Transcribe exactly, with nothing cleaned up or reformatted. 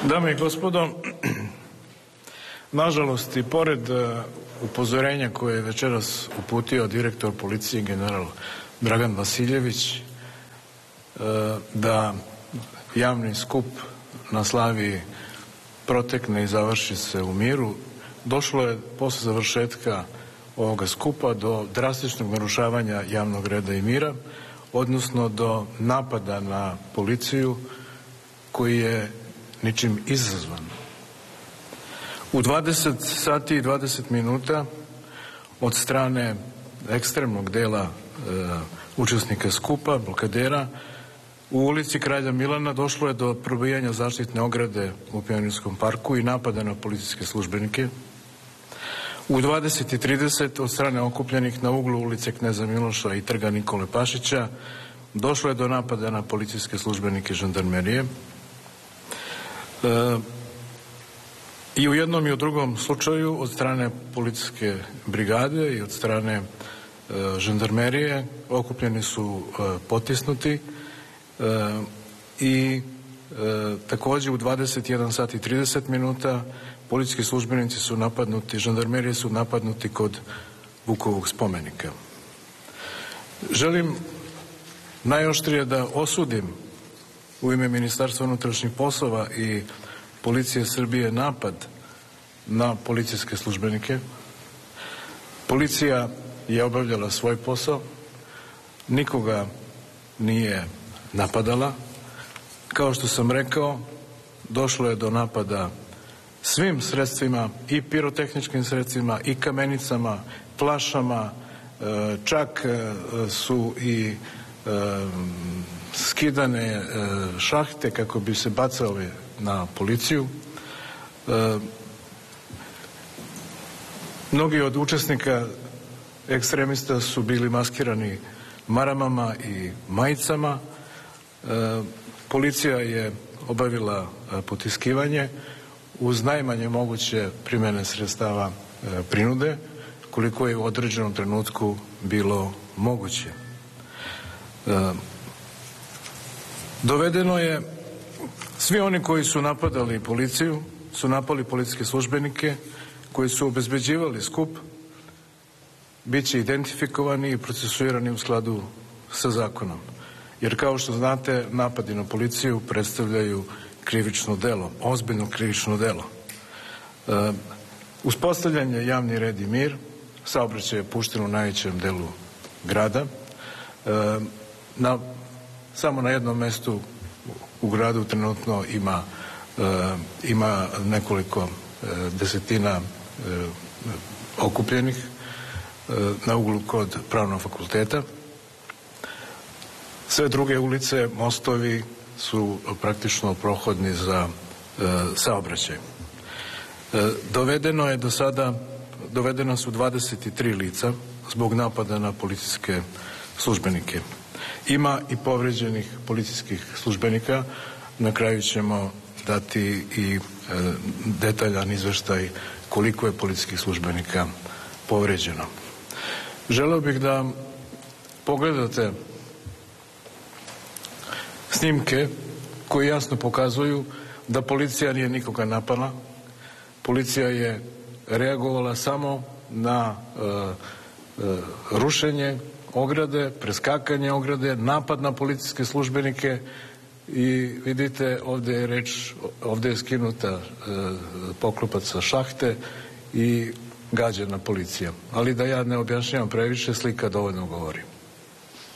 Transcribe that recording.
Dame i gospodo, nažalost i pored upozorenja koje je večeras uputio direktor policije general Dragan Vasiljević da javni skup na Slaviji protekne i završi se u miru, došlo je posle završetka ovoga skupa do drastičnog narušavanja javnog reda i mira, odnosno do napada na policiju koji je ničim izazvan. U dvadeset sati i dvadeset minuta od strane ekstremnog dela e, učesnika skupa, blokadera, u ulici Kralja Milana došlo je do probijanja zaštitne ograde u Pionirskom parku i napada na policijske službenike. U dvadeset i trideset od strane okupljenih na uglu ulice Kneza Miloša i trga Nikole Pašića došlo je do napada na policijske službenike žandarmerije. E, I u jednom i u drugom slučaju od strane policijske brigade i od strane e, žandarmerije okupljeni su e, potisnuti e, i e, takođe u dvadeset jedan sat i trideset minuta policijski službenici su napadnuti, žandarmerije su napadnuti kod Vukovog spomenika. Želim najoštrije da osudim u ime Ministarstva unutrašnjih poslova i Policije Srbije napad na policijske službenike. Policija je obavljala svoj posao, nikoga nije napadala. Kao što sam rekao, došlo je do napada svim sredstvima, i pirotehničkim sredstvima, i kamenicama, flašama, čak su i skidane šahte kako bi se bacale na policiju. E, mnogi od učesnika ekstremista su bili maskirani maramama i majicama. E, policija je obavila potiskivanje uz najmanje moguće primene sredstava e, prinude, koliko je u određenom trenutku bilo moguće. E, dovedeno je Svi oni koji su napadali policiju, su napali policijske službenike, koji su obezbeđivali skup, bit će identifikovani i procesuirani u skladu sa zakonom. Jer kao što znate, napadi na policiju predstavljaju krivično delo, ozbiljno krivično delo. E, uspostavljanje javni red i mir, saobraćaj je pušten u najvećem delu grada. E, na, samo na jednom mestu u gradu trenutno ima, e, ima nekoliko e, desetina e, okupljenih e, na uglu kod Pravnog fakulteta. Sve druge ulice, mostovi su praktično prohodni za e, saobraćaj. E, dovedeno je do sada, dovedena su dvadeset tri lica zbog napada na policijske službenike. Ima i povređenih policijskih službenika. Na kraju ćemo dati i e, detaljan izveštaj koliko je policijskih službenika povređeno. Želeo bih da pogledate snimke koji jasno pokazuju da policija nije nikoga napala. Policija je reagovala samo na e, e, rušenje ograde, preskakanje ograde, napad na policijske službenike i vidite ovde je reč, ovde je skinuta e, poklopac sa šahte i gađana policija. Ali da ja ne objašnjavam previše, slika dovoljno govori.